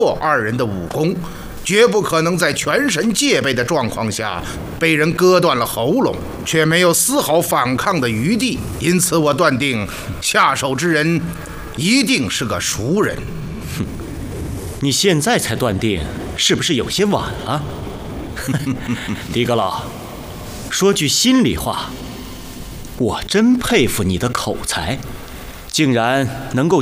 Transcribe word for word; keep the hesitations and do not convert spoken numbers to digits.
二人的武功，绝不可能在全神戒备的状况下被人割断了喉咙，却没有丝毫反抗的余地。因此，我断定下手之人一定是个熟人。 哼，你现在才断定，是不是有些晚了？狄阁老，说句心里话，我真佩服你的口才，竟然能够